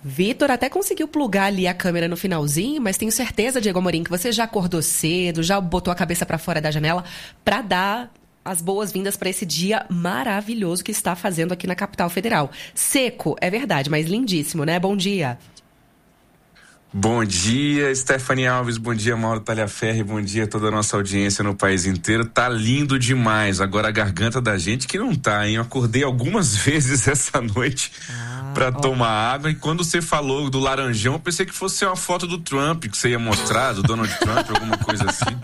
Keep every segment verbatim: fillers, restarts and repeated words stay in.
Vitor até conseguiu plugar ali a câmera no finalzinho, mas tenho certeza, Diego Amorim, que você já acordou cedo, já botou a cabeça para fora da janela para dar as boas-vindas para esse dia maravilhoso que está fazendo aqui na capital federal. Seco, é verdade, mas lindíssimo, né? Bom dia. Bom dia, Stephanie Alves, bom dia, Mauro Talhaferri, bom dia a toda a nossa audiência no país inteiro. Tá lindo demais, agora a garganta da gente que não tá, hein? Eu acordei algumas vezes essa noite ah, pra ó. tomar água e quando você falou do laranjão, eu pensei que fosse uma foto do Trump que você ia mostrar, do Donald Trump, alguma coisa assim.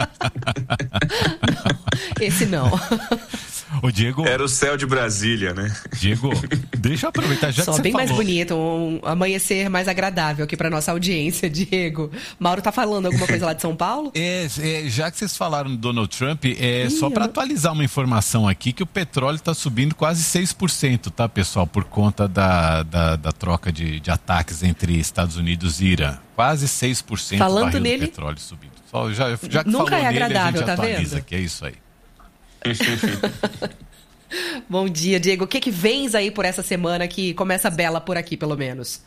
Esse não. Ô, Diego. Era o céu de Brasília, né? Diego, deixa eu aproveitar já Só que você bem falou. mais bonito, um amanhecer mais agradável aqui para nossa audiência, Diego. Mauro tá falando alguma coisa lá de São Paulo? É, é já que vocês falaram do Donald Trump, é Ih, só para eu... atualizar uma informação aqui que o petróleo está subindo quase seis por cento, tá, pessoal? Por conta da, da, da troca de, de ataques entre Estados Unidos e Irã. Quase seis por cento Falando do barril nele... do petróleo subindo. Só, já, já que Nunca falou é agradável, nele, a gente tá atualiza, vendo? Que é isso aí. Bom dia, Diego. O que que vens aí por essa semana que começa bela por aqui, pelo menos?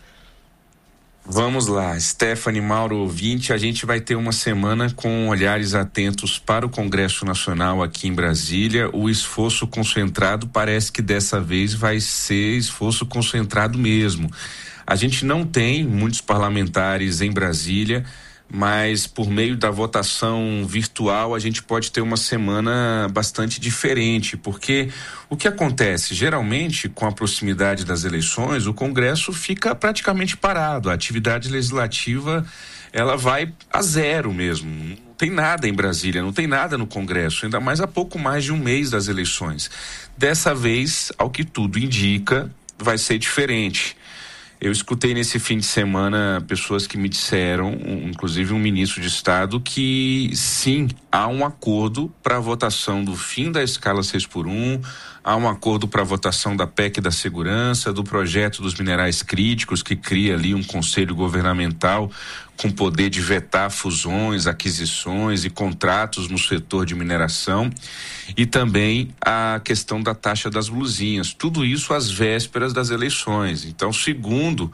Vamos lá, Stephanie, Mauro, ouvinte, a gente vai ter uma semana com olhares atentos para o Congresso Nacional aqui em Brasília. O esforço concentrado parece que dessa vez vai ser esforço concentrado mesmo. A gente não tem muitos parlamentares em Brasília, mas por meio da votação virtual a gente pode ter uma semana bastante diferente, porque o que acontece? Geralmente, com a proximidade das eleições, o Congresso fica praticamente parado, a atividade legislativa ela vai a zero mesmo, não tem nada em Brasília, não tem nada no Congresso, ainda mais há pouco mais de um mês das eleições. Dessa vez, ao que tudo indica, vai ser diferente. Eu escutei nesse fim de semana pessoas que me disseram, um, inclusive um ministro de Estado, que sim, há um acordo para a votação do fim da escala seis por um, há um acordo para a votação da P E C da segurança, do projeto dos minerais críticos, que cria ali um conselho governamental com poder de vetar fusões, aquisições e contratos no setor de mineração, e também a questão da taxa das blusinhas. Tudo isso às vésperas das eleições. Então, segundo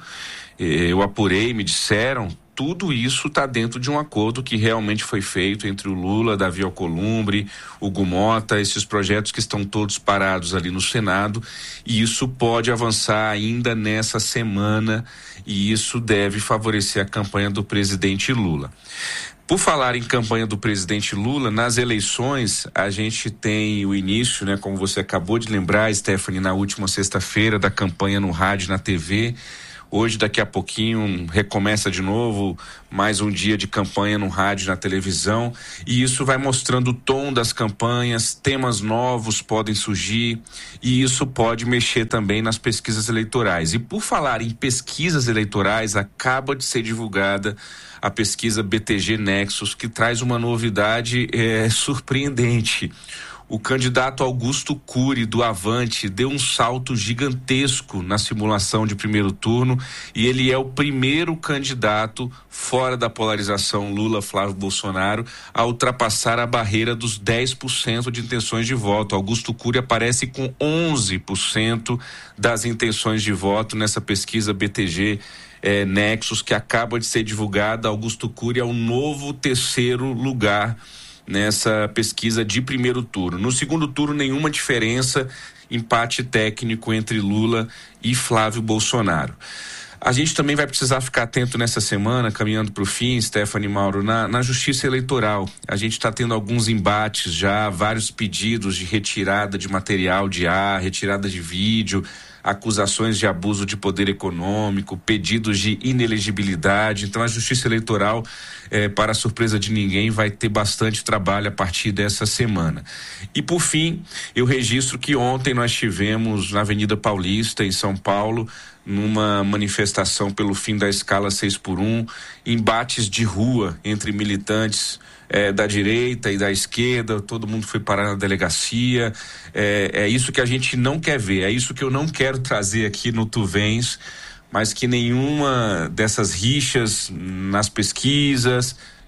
eu apurei, me disseram, tudo isso está dentro de um acordo que realmente foi feito entre o Lula, Davi Alcolumbre, o Gumota, esses projetos que estão todos parados ali no Senado, e isso pode avançar ainda nessa semana, e isso deve favorecer a campanha do presidente Lula. Por falar em campanha do presidente Lula, nas eleições a gente tem o início, né, como você acabou de lembrar, Stephanie, na última sexta-feira da campanha no rádio e na T V. Hoje, daqui a pouquinho, recomeça de novo mais um dia de campanha no rádio e na televisão, e isso vai mostrando o tom das campanhas, temas novos podem surgir, e isso pode mexer também nas pesquisas eleitorais. E por falar em pesquisas eleitorais, acaba de ser divulgada a pesquisa B T G Nexus, que traz uma novidade é, surpreendente. O candidato Augusto Cury, do Avante, deu um salto gigantesco na simulação de primeiro turno, e ele é o primeiro candidato fora da polarização Lula-Flávio Bolsonaro a ultrapassar a barreira dos dez por cento de intenções de voto. Augusto Cury aparece com onze por cento das intenções de voto nessa pesquisa B T G eh, Nexus, que acaba de ser divulgada. Augusto Cury é o novo terceiro lugar nessa pesquisa de primeiro turno. No segundo turno, nenhuma diferença, empate técnico entre Lula e Flávio Bolsonaro. A gente também vai precisar ficar atento nessa semana, caminhando para o fim, Stephanie, Mauro, na, na Justiça Eleitoral. A gente está tendo alguns embates já, vários pedidos de retirada de material de ar, retirada de vídeo, acusações de abuso de poder econômico, pedidos de inelegibilidade. Então a Justiça Eleitoral, eh, para a surpresa de ninguém, vai ter bastante trabalho a partir dessa semana. E por fim, eu registro que ontem nós tivemos na Avenida Paulista, em São Paulo, numa manifestação pelo fim da escala seis por um, embates de rua entre militantes É, da direita e da esquerda, todo mundo foi parar na delegacia. É, é isso que a gente não quer ver, é isso que eu não quero trazer aqui no Tu Vens, mas que nenhuma dessas rixas nas pesquisas,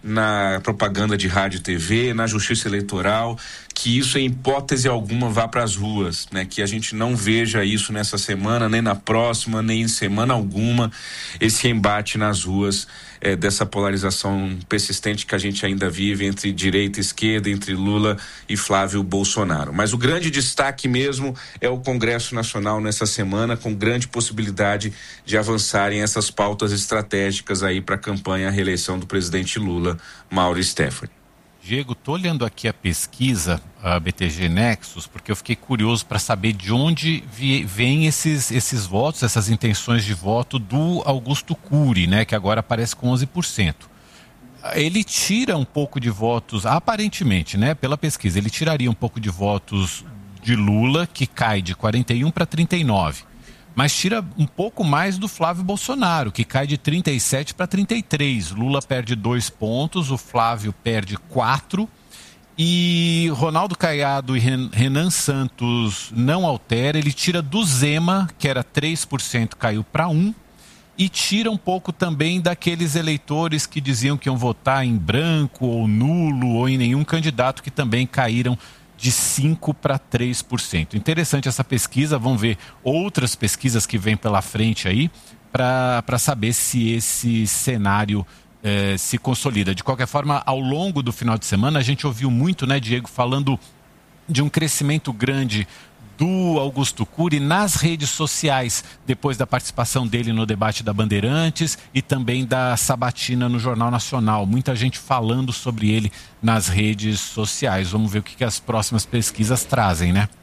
na propaganda de rádio e T V, na justiça eleitoral, que isso em hipótese alguma vá para as ruas, né? Que a gente não veja isso nessa semana, nem na próxima, nem em semana alguma, esse embate nas ruas, é, dessa polarização persistente que a gente ainda vive entre direita e esquerda, entre Lula e Flávio Bolsonaro. Mas o grande destaque mesmo é o Congresso Nacional nessa semana, com grande possibilidade de avançarem essas pautas estratégicas aí para a campanha à reeleição do presidente Lula. Mauro e Stephanie. Diego, estou olhando aqui a pesquisa, a B T G Nexus, porque eu fiquei curioso para saber de onde vêm esses, esses votos, essas intenções de voto do Augusto Cury, né, que agora aparece com onze por cento. Ele tira um pouco de votos, aparentemente, né, pela pesquisa, ele tiraria um pouco de votos de Lula, que cai de quarenta e um para trinta e nove. Mas tira um pouco mais do Flávio Bolsonaro, que cai de trinta e sete para trinta e três. Lula perde dois pontos, o Flávio perde quatro. E Ronaldo Caiado e Renan Santos não altera. Ele tira do Zema, que era três por cento, caiu para um. E tira um pouco também daqueles eleitores que diziam que iam votar em branco ou nulo ou em nenhum candidato, que também caíram de cinco para três por cento. Interessante essa pesquisa, vamos ver outras pesquisas que vêm pela frente aí para saber se esse cenário eh, se consolida. De qualquer forma, ao longo do final de semana, a gente ouviu muito, né, Diego, falando de um crescimento grande do Augusto Cury nas redes sociais, depois da participação dele no debate da Bandeirantes e também da sabatina no Jornal Nacional. Muita gente falando sobre ele nas redes sociais. Vamos ver o que, que as próximas pesquisas trazem, né?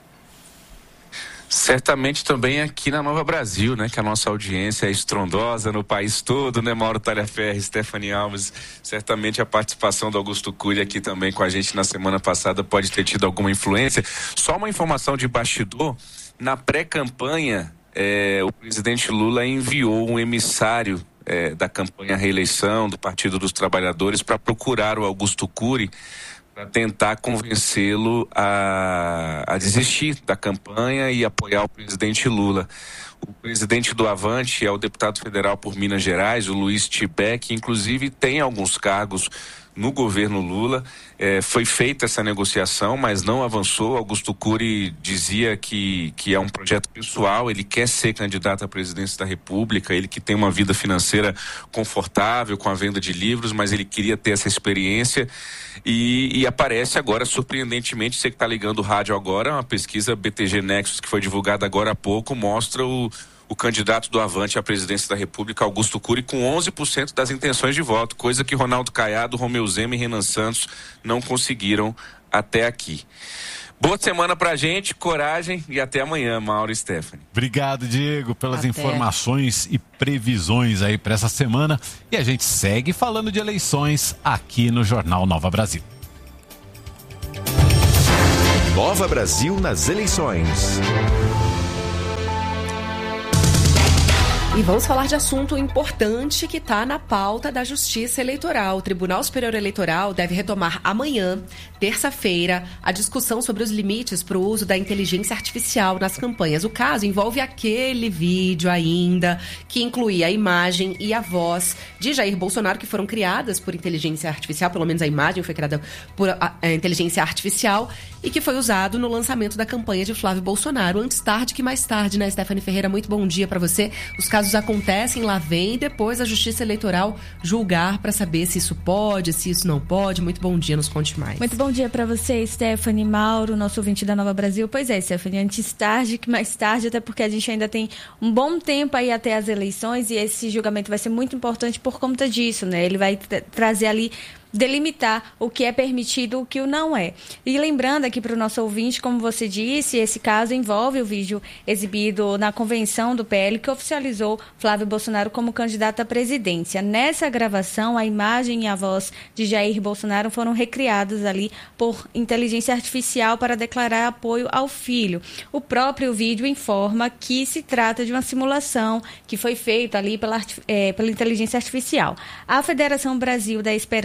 Certamente também aqui na Nova Brasil, né? Que a nossa audiência é estrondosa no país todo, né? Mauro Talhaferri, Stephanie Alves. Certamente a participação do Augusto Cury aqui também com a gente na semana passada pode ter tido alguma influência. Só uma informação de bastidor: na pré-campanha, eh, o presidente Lula enviou um emissário eh, da campanha à reeleição do Partido dos Trabalhadores para procurar o Augusto Cury, para tentar convencê-lo a, a desistir da campanha e apoiar o presidente Lula. O presidente do Avante é o deputado federal por Minas Gerais, o Luiz Tibé, que inclusive tem alguns cargos no governo Lula. É, foi feita essa negociação, mas não avançou. Augusto Cury dizia que, que é um projeto pessoal, ele quer ser candidato à presidência da República, ele que tem uma vida financeira confortável com a venda de livros, mas ele queria ter essa experiência. E, e aparece agora, surpreendentemente, você que está ligando o rádio agora, uma pesquisa B T G Nexus que foi divulgada agora há pouco, mostra o, o candidato do Avante à presidência da República, Augusto Cury, com onze por cento das intenções de voto, coisa que Ronaldo Caiado, Romeu Zema e Renan Santos não conseguiram até aqui. Boa semana pra gente, coragem e até amanhã, Mauro e Stephanie. Obrigado, Diego, pelas até. informações e previsões aí para essa semana. E a gente segue falando de eleições aqui no Jornal Nova Brasil. Nova Brasil nas eleições. E vamos falar de assunto importante que está na pauta da Justiça Eleitoral. O Tribunal Superior Eleitoral deve retomar amanhã, terça-feira, a discussão sobre os limites para o uso da inteligência artificial nas campanhas. O caso envolve aquele vídeo ainda que incluía a imagem e a voz de Jair Bolsonaro, que foram criadas por inteligência artificial, pelo menos a imagem foi criada por a, a inteligência artificial, e que foi usado no lançamento da campanha de Flávio Bolsonaro. Antes tarde que mais tarde, né, Stephanie Ferreira? Muito bom dia para você. Os casos acontecem, lá vem, e depois a Justiça Eleitoral julgar para saber se isso pode, se isso não pode. Muito bom dia, nos conte mais. Muito bom dia para você, Stephanie, Mauro, nosso ouvinte da Nova Brasil. Pois é, Stephanie, antes tarde que mais tarde, até porque a gente ainda tem um bom tempo aí até as eleições, e esse julgamento vai ser muito importante por conta disso, né? Ele vai tra- trazer ali delimitar o que é permitido e o que não é. E lembrando aqui para o nosso ouvinte, como você disse, esse caso envolve o vídeo exibido na convenção do P L que oficializou Flávio Bolsonaro como candidato à presidência. Nessa gravação, a imagem e a voz de Jair Bolsonaro foram recriadas ali por inteligência artificial para declarar apoio ao filho. O próprio vídeo informa que se trata de uma simulação que foi feita ali pela, é, pela inteligência artificial. A Federação Brasil da Esperança,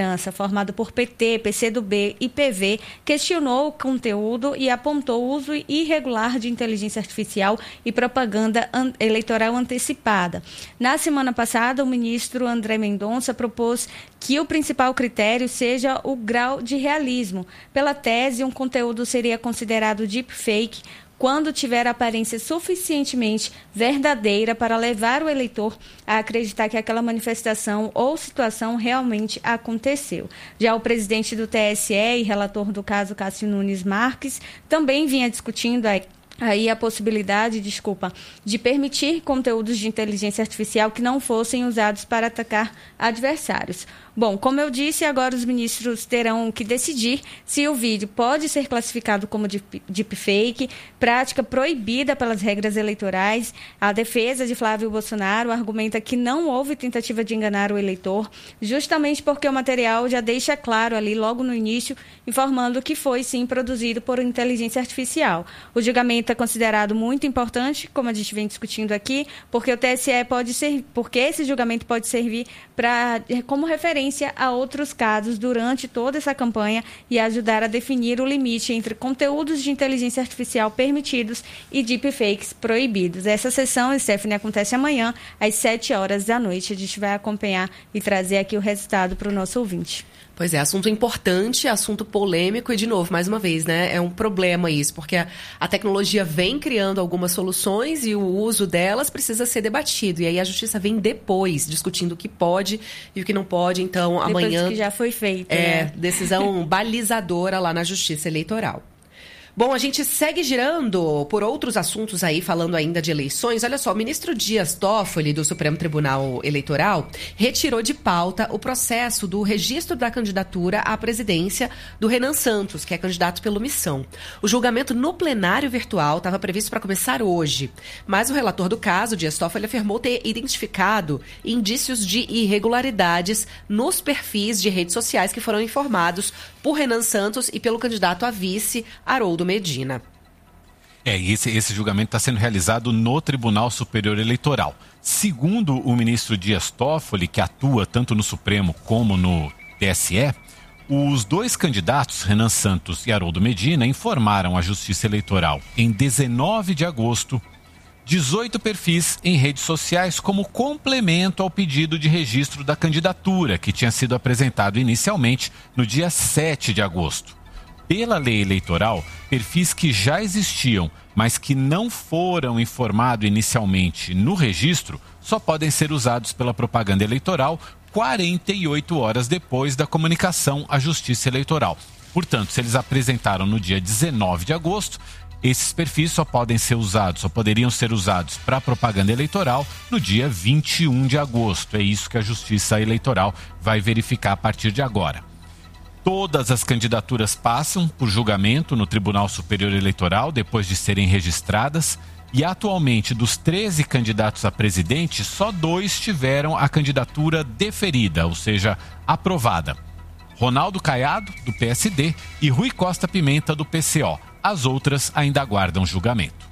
formada por P T, P C do B e P V, questionou o conteúdo e apontou o uso irregular de inteligência artificial e propaganda an- eleitoral antecipada. Na semana passada, o ministro André Mendonça propôs que o principal critério seja o grau de realismo. Pela tese, um conteúdo seria considerado deepfake quando tiver aparência suficientemente verdadeira para levar o eleitor a acreditar que aquela manifestação ou situação realmente aconteceu. Já o presidente do T S E e relator do caso, Cássio Nunes Marques, também vinha discutindo a Aí a possibilidade, desculpa, de permitir conteúdos de inteligência artificial que não fossem usados para atacar adversários. Bom, como eu disse, agora os ministros terão que decidir se o vídeo pode ser classificado como deepfake, prática proibida pelas regras eleitorais. A defesa de Flávio Bolsonaro argumenta que não houve tentativa de enganar o eleitor, justamente porque o material já deixa claro ali logo no início, informando que foi sim produzido por inteligência artificial. O julgamento é considerado muito importante, como a gente vem discutindo aqui, porque o T S E pode ser, porque esse julgamento pode servir para como referência a outros casos durante toda essa campanha e ajudar a definir o limite entre conteúdos de inteligência artificial permitidos e deepfakes proibidos. Essa sessão, Stephanie, acontece amanhã às sete horas da noite. A gente vai acompanhar e trazer aqui o resultado para o nosso ouvinte. Pois é, assunto importante, assunto polêmico e, de novo, mais uma vez, né, é um problema isso, porque a, a tecnologia vem criando algumas soluções e o uso delas precisa ser debatido. E aí a justiça vem depois, discutindo o que pode e o que não pode. Então, depois amanhã... Depois que já foi feito. É, né? decisão balizadora lá na Justiça Eleitoral. Bom, a gente segue girando por outros assuntos aí, falando ainda de eleições. Olha só, o ministro Dias Toffoli, do Supremo Tribunal Eleitoral, retirou de pauta o processo do registro da candidatura à presidência do Renan Santos, que é candidato pelo Missão. O julgamento no plenário virtual estava previsto para começar hoje, mas o relator do caso, Dias Toffoli, afirmou ter identificado indícios de irregularidades nos perfis de redes sociais que foram informados por Renan Santos e pelo candidato a vice, Haroldo Medina. É, e esse, esse julgamento está sendo realizado no Tribunal Superior Eleitoral. Segundo o ministro Dias Toffoli, que atua tanto no Supremo como no T S E, os dois candidatos, Renan Santos e Haroldo Medina, informaram à Justiça Eleitoral em dezenove de agosto dezoito perfis em redes sociais como complemento ao pedido de registro da candidatura, que tinha sido apresentado inicialmente no dia sete de agosto. Pela lei eleitoral, perfis que já existiam, mas que não foram informados inicialmente no registro, só podem ser usados pela propaganda eleitoral quarenta e oito horas depois da comunicação à Justiça Eleitoral. Portanto, se eles apresentaram no dia dezenove de agosto, esses perfis só podem ser usados, só poderiam ser usados para propaganda eleitoral no dia vinte e um de agosto. É isso que a Justiça Eleitoral vai verificar a partir de agora. Todas as candidaturas passam por julgamento no Tribunal Superior Eleitoral depois de serem registradas e atualmente dos treze candidatos a presidente, só dois tiveram a candidatura deferida, ou seja, aprovada. Ronaldo Caiado, do P S D, e Rui Costa Pimenta, do P C O. As outras ainda aguardam julgamento.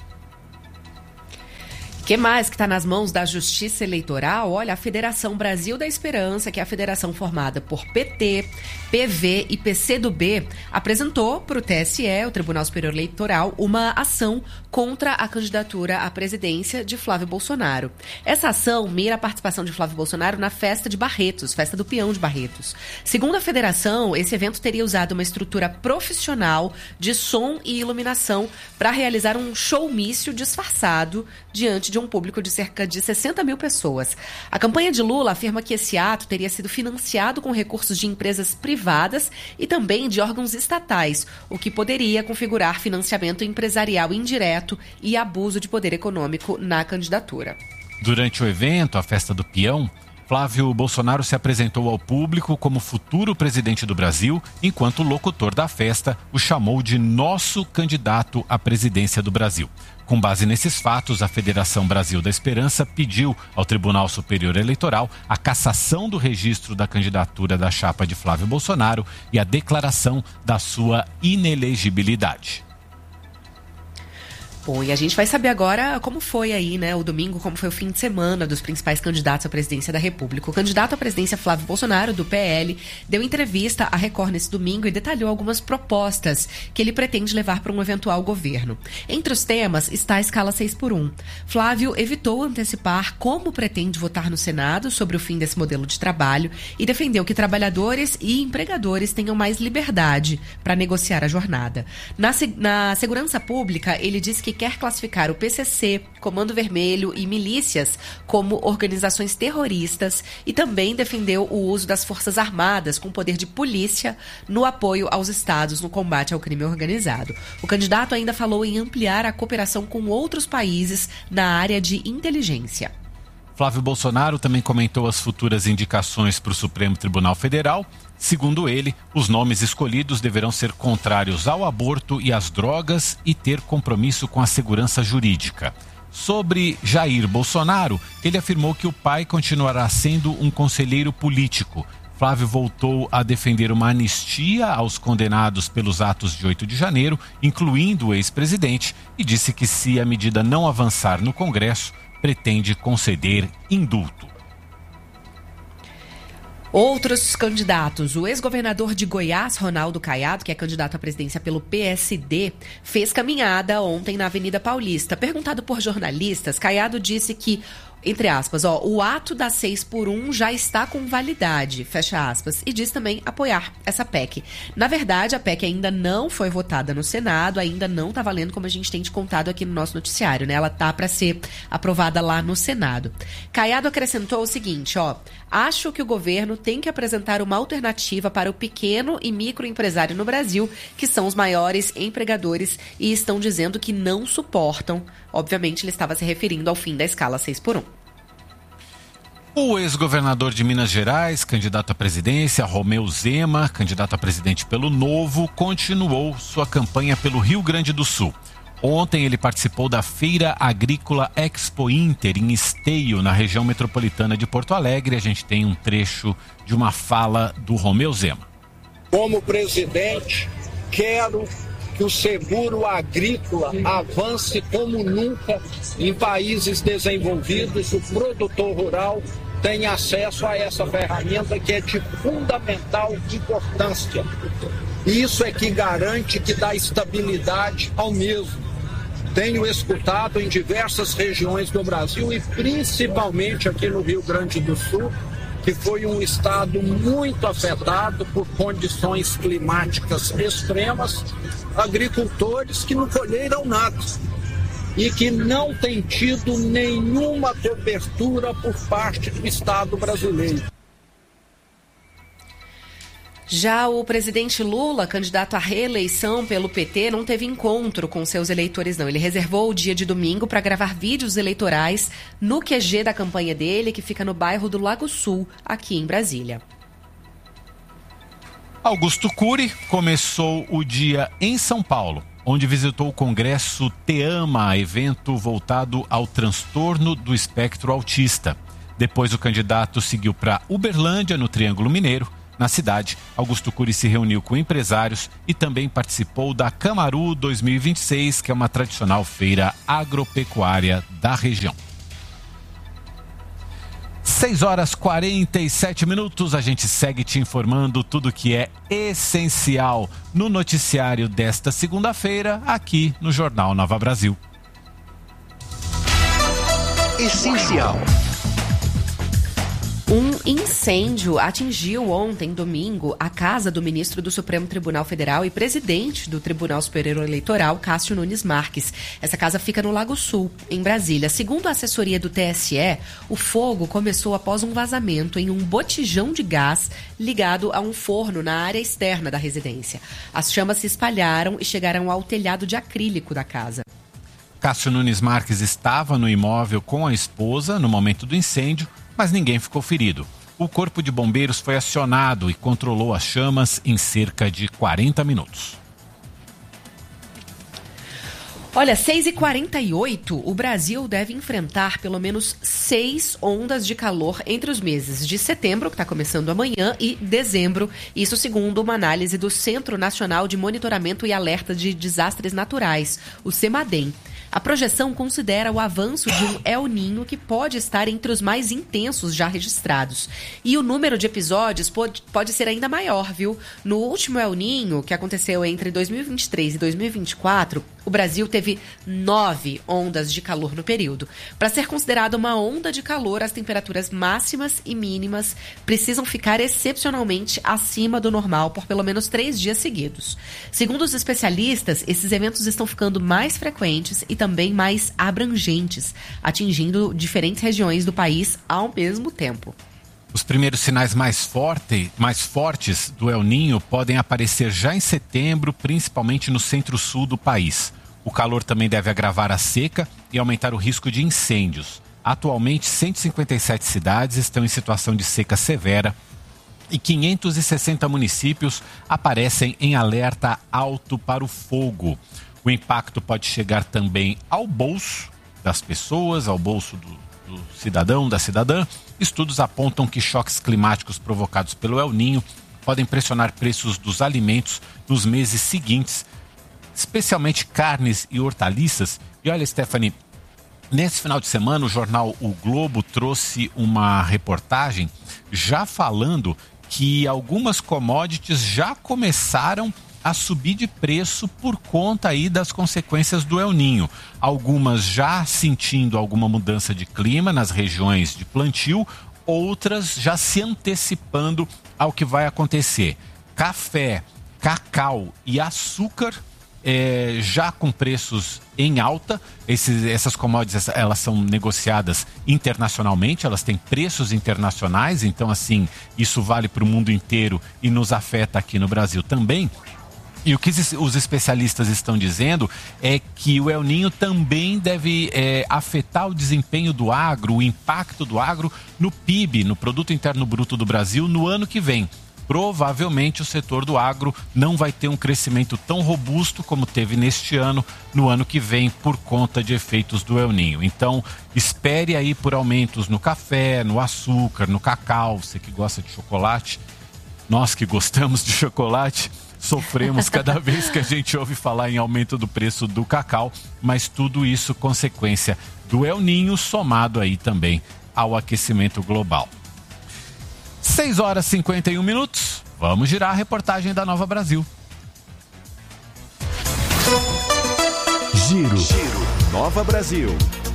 O que mais que está nas mãos da Justiça Eleitoral? Olha, a Federação Brasil da Esperança, que é a federação formada por P T, P V e P C do B, apresentou para o T S E, o Tribunal Superior Eleitoral, uma ação contra a candidatura à presidência de Flávio Bolsonaro. Essa ação mira a participação de Flávio Bolsonaro na festa de Barretos, festa do Peão de Barretos. Segundo a federação, esse evento teria usado uma estrutura profissional de som e iluminação para realizar um showmício disfarçado diante de um público de cerca de sessenta mil pessoas. A campanha de Lula afirma que esse ato teria sido financiado com recursos de empresas privadas e também de órgãos estatais, o que poderia configurar financiamento empresarial indireto e abuso de poder econômico na candidatura. Durante o evento, a Festa do Peão, Flávio Bolsonaro se apresentou ao público como futuro presidente do Brasil, enquanto o locutor da festa o chamou de nosso candidato à presidência do Brasil. Com base nesses fatos, a Federação Brasil da Esperança pediu ao Tribunal Superior Eleitoral a cassação do registro da candidatura da chapa de Flávio Bolsonaro e a declaração da sua inelegibilidade. Bom, e a gente vai saber agora como foi aí, né, o domingo, como foi o fim de semana dos principais candidatos à presidência da República. O candidato à presidência, Flávio Bolsonaro, do P L, deu entrevista à Record nesse domingo e detalhou algumas propostas que ele pretende levar para um eventual governo. Entre os temas está a escala seis por um. Flávio evitou antecipar como pretende votar no Senado sobre o fim desse modelo de trabalho e defendeu que trabalhadores e empregadores tenham mais liberdade para negociar a jornada. Na, na segurança pública, ele disse que quer classificar o P C C, Comando Vermelho e milícias como organizações terroristas e também defendeu o uso das Forças Armadas com poder de polícia no apoio aos estados no combate ao crime organizado. O candidato ainda falou em ampliar a cooperação com outros países na área de inteligência. Flávio Bolsonaro também comentou as futuras indicações para o Supremo Tribunal Federal. Segundo ele, os nomes escolhidos deverão ser contrários ao aborto e às drogas e ter compromisso com a segurança jurídica. Sobre Jair Bolsonaro, ele afirmou que o pai continuará sendo um conselheiro político. Flávio voltou a defender uma anistia aos condenados pelos atos de oito de janeiro, incluindo o ex-presidente, e disse que se a medida não avançar no Congresso, pretende conceder indulto. Outros candidatos. O ex-governador de Goiás, Ronaldo Caiado, que é candidato à presidência pelo P S D, fez caminhada ontem na Avenida Paulista. Perguntado por jornalistas, Caiado disse que, entre aspas, ó, o ato da seis por um já está com validade, fecha aspas, e diz também apoiar essa P E C. Na verdade, a P E C ainda não foi votada no Senado, ainda não está valendo, como a gente tem te contado aqui no nosso noticiário, né? Ela tá para ser aprovada lá no Senado. Caiado acrescentou o seguinte, ó, acho que o governo tem que apresentar uma alternativa para o pequeno e microempresário no Brasil, que são os maiores empregadores e estão dizendo que não suportam. Obviamente, ele estava se referindo ao fim da escala seis por um. O ex-governador de Minas Gerais, candidato à presidência, Romeu Zema, candidato a presidente pelo Novo, continuou sua campanha pelo Rio Grande do Sul. Ontem ele participou da Feira Agrícola Expo Inter, em Esteio, na região metropolitana de Porto Alegre. A gente tem um trecho de uma fala do Romeu Zema. Como presidente, quero que o seguro agrícola avance como nunca em países desenvolvidos. O produtor rural tem acesso a essa ferramenta que é de fundamental importância. Isso é que garante, que dá estabilidade ao mesmo. Tenho escutado em diversas regiões do Brasil e principalmente aqui no Rio Grande do Sul, que foi um estado muito afetado por condições climáticas extremas, agricultores que não colheram nada e que não têm tido nenhuma cobertura por parte do Estado brasileiro. Já o presidente Lula, candidato à reeleição pelo P T, não teve encontro com seus eleitores, não. Ele reservou o dia de domingo para gravar vídeos eleitorais no Q G da campanha dele, que fica no bairro do Lago Sul, aqui em Brasília. Augusto Cury começou o dia em São Paulo, onde visitou o Congresso TEAMA, evento voltado ao transtorno do espectro autista. Depois o candidato seguiu para Uberlândia, no Triângulo Mineiro. Na cidade, Augusto Cury se reuniu com empresários e também participou da Camaru dois mil e vinte e seis, que é uma tradicional feira agropecuária da região. seis horas e quarenta e sete minutos, a gente segue te informando tudo que é essencial no noticiário desta segunda-feira, aqui no Jornal Nova Brasil. Essencial. Um incêndio atingiu ontem, domingo, a casa do ministro do Supremo Tribunal Federal e presidente do Tribunal Superior Eleitoral, Cássio Nunes Marques. Essa casa fica no Lago Sul, em Brasília. Segundo a assessoria do T S E, o fogo começou após um vazamento em um botijão de gás ligado a um forno na área externa da residência. As chamas se espalharam e chegaram ao telhado de acrílico da casa. Cássio Nunes Marques estava no imóvel com a esposa no momento do incêndio, mas ninguém ficou ferido. O corpo de bombeiros foi acionado e controlou as chamas em cerca de quarenta minutos. Olha, seis e quarenta e oito, o Brasil deve enfrentar pelo menos seis ondas de calor entre os meses de setembro, que está começando amanhã, e dezembro. Isso segundo uma análise do Centro Nacional de Monitoramento e Alerta de Desastres Naturais, o CEMADEM. A projeção considera o avanço de um El Niño que pode estar entre os mais intensos já registrados. E o número de episódios pode, pode ser ainda maior, viu? No último El Niño, que aconteceu entre dois mil e vinte e três e dois mil e vinte e quatro, o Brasil teve nove ondas de calor no período. Para ser considerada uma onda de calor, as temperaturas máximas e mínimas precisam ficar excepcionalmente acima do normal por pelo menos três dias seguidos. Segundo os especialistas, esses eventos estão ficando mais frequentes e também mais abrangentes, atingindo diferentes regiões do país ao mesmo tempo. Os primeiros sinais mais, forte, mais fortes do El Niño podem aparecer já em setembro, principalmente no centro-sul do país. O calor também deve agravar a seca e aumentar o risco de incêndios. Atualmente, cento e cinquenta e sete cidades estão em situação de seca severa e quinhentos e sessenta municípios aparecem em alerta alto para o fogo. O impacto pode chegar também ao bolso das pessoas, ao bolso do, do cidadão, da cidadã. Estudos apontam que choques climáticos provocados pelo El Niño podem pressionar preços dos alimentos nos meses seguintes, especialmente carnes e hortaliças. E olha, Stephanie, nesse final de semana o jornal O Globo trouxe uma reportagem já falando que algumas commodities já começaram a subir de preço por conta aí das consequências do El Niño. Algumas já sentindo alguma mudança de clima nas regiões de plantio, outras já se antecipando ao que vai acontecer. Café, cacau e açúcar é, já com preços em alta. Esses, essas commodities, elas são negociadas internacionalmente, elas têm preços internacionais, então assim, isso vale para o mundo inteiro e nos afeta aqui no Brasil também. E o que os especialistas estão dizendo é que o El Niño também deve é, afetar o desempenho do agro, o impacto do agro no P I B, no Produto Interno Bruto do Brasil, no ano que vem. Provavelmente o setor do agro não vai ter um crescimento tão robusto como teve neste ano, no ano que vem, por conta de efeitos do El Niño. Então, espere aí por aumentos no café, no açúcar, no cacau, você que gosta de chocolate, nós que gostamos de chocolate, sofremos cada vez que a gente ouve falar em aumento do preço do cacau, mas tudo isso consequência do El Niño, somado aí também ao aquecimento global. seis horas e cinquenta e um minutos, vamos girar a reportagem da Nova Brasil. Giro, Giro Nova Brasil.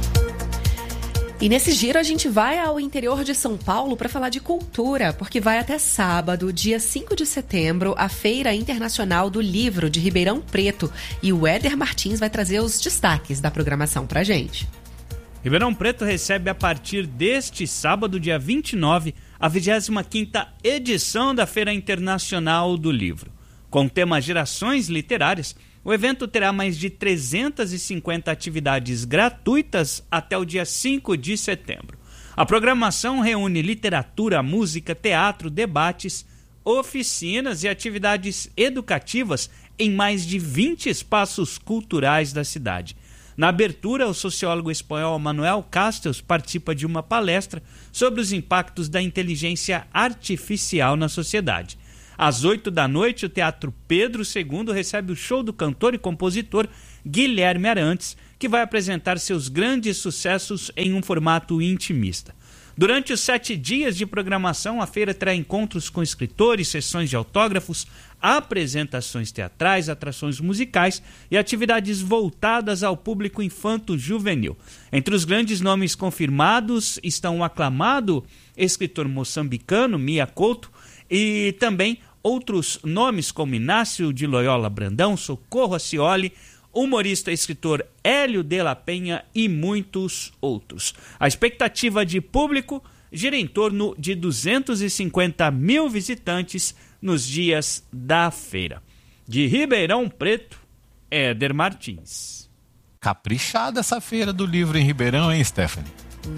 E nesse giro a gente vai ao interior de São Paulo para falar de cultura, porque vai até sábado, dia cinco de setembro, a Feira Internacional do Livro de Ribeirão Preto. E o Éder Martins vai trazer os destaques da programação pra gente. Ribeirão Preto recebe a partir deste sábado, dia vinte e nove, a vigésima quinta edição da Feira Internacional do Livro. Com o tema Gerações Literárias, o evento terá mais de trezentas e cinquenta atividades gratuitas até o dia cinco de setembro. A programação reúne literatura, música, teatro, debates, oficinas e atividades educativas em mais de vinte espaços culturais da cidade. Na abertura, o sociólogo espanhol Manuel Castells participa de uma palestra sobre os impactos da inteligência artificial na sociedade. Às oito da noite, o Teatro Pedro segundo recebe o show do cantor e compositor Guilherme Arantes, que vai apresentar seus grandes sucessos em um formato intimista. Durante os sete dias de programação, a feira terá encontros com escritores, sessões de autógrafos, apresentações teatrais, atrações musicais e atividades voltadas ao público infanto-juvenil. Entre os grandes nomes confirmados estão o aclamado escritor moçambicano Mia Couto e também outros nomes como Inácio de Loyola Brandão, Socorro Acioli, humorista e escritor Hélio de la Penha e muitos outros. A expectativa de público gira em torno de duzentos e cinquenta mil visitantes nos dias da feira. De Ribeirão Preto, Éder Martins. Caprichada essa feira do livro em Ribeirão, hein, Stephanie?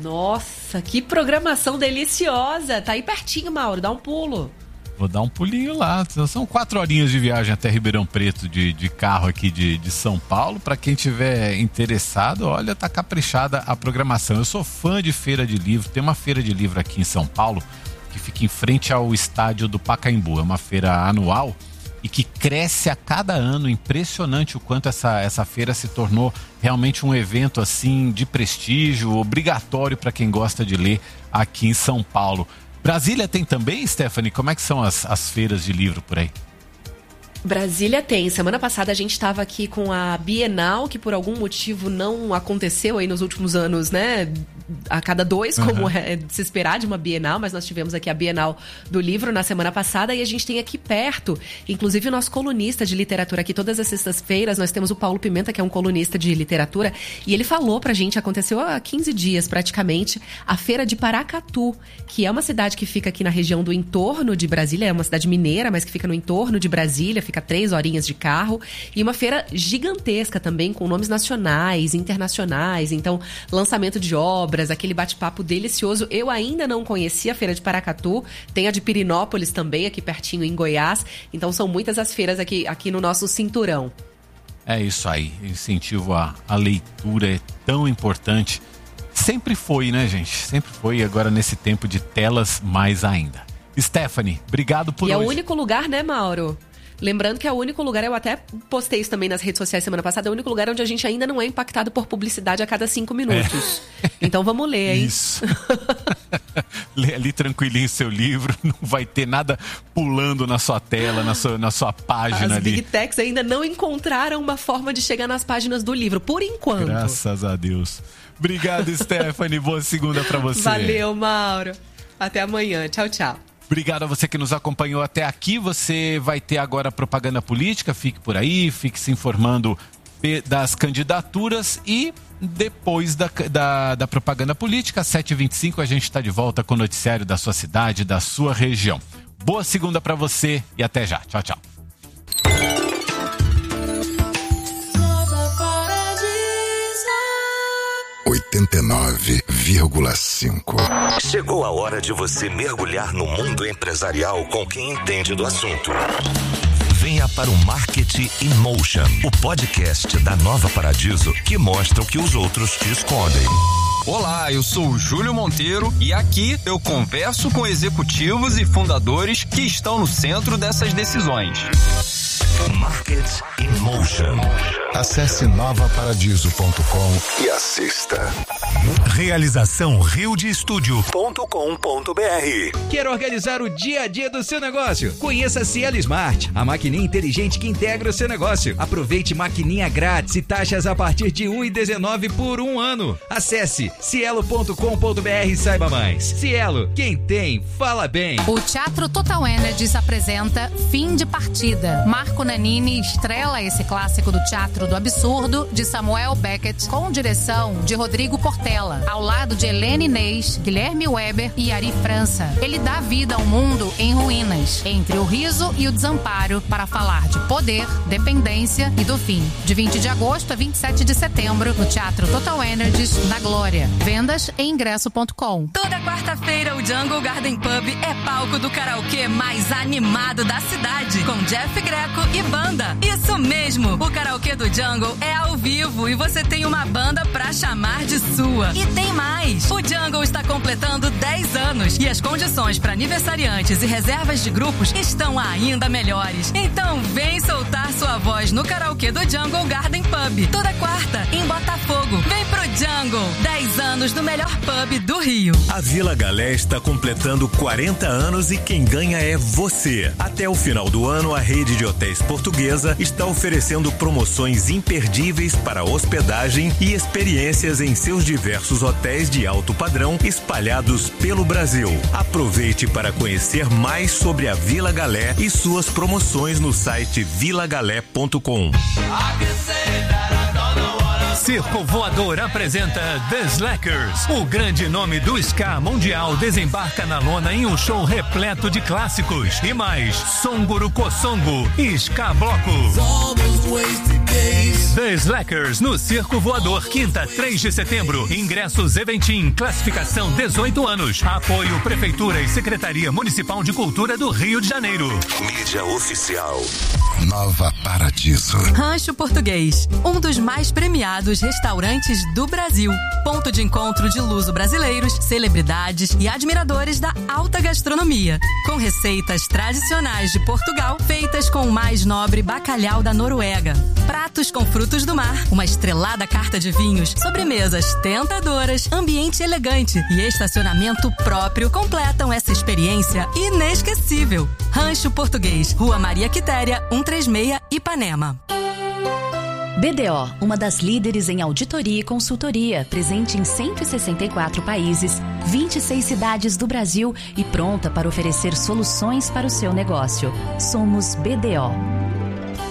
Nossa, que programação deliciosa! Tá aí pertinho, Mauro, dá um pulo. Vou dar um pulinho lá. São quatro horinhas de viagem até Ribeirão Preto de, de carro aqui de, de São Paulo. Para quem tiver interessado, olha, tá caprichada a programação. Eu sou fã de feira de livro. Tem uma feira de livro aqui em São Paulo que fica em frente ao estádio do Pacaembu. É uma feira anual e que cresce a cada ano. Impressionante o quanto essa, essa feira se tornou realmente um evento assim de prestígio, obrigatório para quem gosta de ler aqui em São Paulo. Brasília tem também, Stephanie? Como é que são as, as feiras de livro por aí? Brasília tem. Semana passada a gente estava aqui com a Bienal, que por algum motivo não aconteceu aí nos últimos anos, né? A cada dois, como uhum. é de se esperar de uma Bienal, mas nós tivemos aqui a Bienal do Livro na semana passada e a gente tem aqui perto, inclusive o nosso colunista de literatura aqui, todas as sextas-feiras, nós temos o Paulo Pimenta, que é um colunista de literatura, e ele falou pra gente, aconteceu há quinze dias praticamente, a Feira de Paracatu, que é uma cidade que fica aqui na região do entorno de Brasília, é uma cidade mineira, mas que fica no entorno de Brasília, fica três horinhas de carro, e uma feira gigantesca também, com nomes nacionais, internacionais, então lançamento de obras, aquele bate-papo delicioso. Eu ainda não conhecia a Feira de Paracatu, tem a de Pirinópolis também, aqui pertinho em Goiás, então são muitas as feiras aqui, aqui no nosso cinturão. É isso aí, incentivo à, à leitura é tão importante, sempre foi, né, gente? Sempre foi, e agora nesse tempo de telas mais ainda. Stephanie, obrigado por e hoje. E é o único lugar, né, Mauro? Lembrando que é o único lugar, eu até postei isso também nas redes sociais semana passada, é o único lugar onde a gente ainda não é impactado por publicidade a cada cinco minutos. É. Então vamos ler, hein? Isso. Lê ali tranquilinho seu livro, não vai ter nada pulando na sua tela, na sua, na sua página As ali. As Big Techs ainda não encontraram uma forma de chegar nas páginas do livro, por enquanto. Graças a Deus. Obrigado, Stephanie. Boa segunda pra você. Valeu, Mauro. Até amanhã. Tchau, tchau. Obrigado a você que nos acompanhou até aqui. Você vai ter agora propaganda política. Fique por aí, fique se informando das candidaturas e depois da, da, da propaganda política, às sete e vinte e cinco, a gente está de volta com o noticiário da sua cidade, da sua região. Boa segunda para você e até já. Tchau, tchau. oitenta e nove vírgula cinco. Chegou a hora de você mergulhar no mundo empresarial com quem entende do assunto. Venha para o Marketing in Motion, o podcast da Nova Paradiso que mostra o que os outros te escondem. Olá, eu sou o Júlio Monteiro e aqui eu converso com executivos e fundadores que estão no centro dessas decisões. Marketing in Motion. Acesse nova paradiso ponto com e assista. Realização rio de estúdio ponto com ponto br. Quer organizar o dia a dia do seu negócio? Conheça a Cielo Smart, a maquininha inteligente que integra o seu negócio. Aproveite maquininha grátis e taxas a partir de um real e dezenove centavos por um ano. Acesse cielo ponto com ponto br e saiba mais. Cielo, quem tem, fala bem. O Teatro Total Energies apresenta Fim de Partida. Marco Nanini estrela esse clássico do Teatro do Absurdo de Samuel Beckett com direção de Rodrigo Portela, ao lado de Helene Inês, Guilherme Weber e Ari França. Ele dá vida a um mundo em ruínas, entre o riso e o desamparo, para falar de poder, dependência e do fim. De vinte de agosto a vinte e sete de setembro, no Teatro Total Energies, na Glória. Vendas em ingresso ponto com. Toda quarta-feira, o Jungle Garden Pub é palco do karaokê mais animado da cidade, com Jeff Greco e banda. Isso mesmo, o karaokê do Jungle é ao vivo e você tem uma banda pra chamar de sua. E tem mais! O Jungle está completando dez anos e as condições para aniversariantes e reservas de grupos estão ainda melhores. Então vem soltar sua voz no karaokê do Jungle Garden Pub, toda quarta, em Botafogo. Vem pro Jungle, dez anos do melhor pub do Rio. A Vila Galé está completando quarenta anos e quem ganha é você. Até o final do ano, a rede de hotéis portuguesa está oferecendo promoções imperdíveis para hospedagem e experiências em seus diversos hotéis de alto padrão espalhados pelo Brasil. Aproveite para conhecer mais sobre a Vila Galé e suas promoções no site vila galé ponto com. Circo Voador apresenta The Slackers. O grande nome do ska mundial desembarca na lona em um show repleto de clássicos. E mais, Songuru Kosongo e Ska Bloco. The Slackers no Circo Voador, quinta, três de setembro. Ingressos Eventim, classificação dezoito anos. Apoio Prefeitura e Secretaria Municipal de Cultura do Rio de Janeiro. Mídia oficial. Nova Paradiso. Rancho Português, um dos mais premiados dos restaurantes do Brasil. Ponto de encontro de luso-brasileiros, celebridades e admiradores da alta gastronomia. Com receitas tradicionais de Portugal, feitas com o mais nobre bacalhau da Noruega. Pratos com frutos do mar, uma estrelada carta de vinhos, sobremesas tentadoras, ambiente elegante e estacionamento próprio completam essa experiência inesquecível. Rancho Português, Rua Maria Quitéria, cento e trinta e seis, Ipanema. B D O, uma das líderes em auditoria e consultoria, presente em cento e sessenta e quatro países, vinte e seis cidades do Brasil e pronta para oferecer soluções para o seu negócio. Somos B D O.